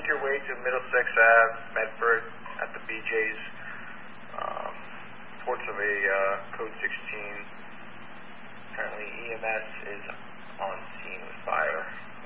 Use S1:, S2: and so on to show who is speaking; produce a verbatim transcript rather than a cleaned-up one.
S1: your way to Middlesex Avenue, Medford, at the B J's. Um, reports of a uh, code sixteen. Currently, E M S is on scene with fire.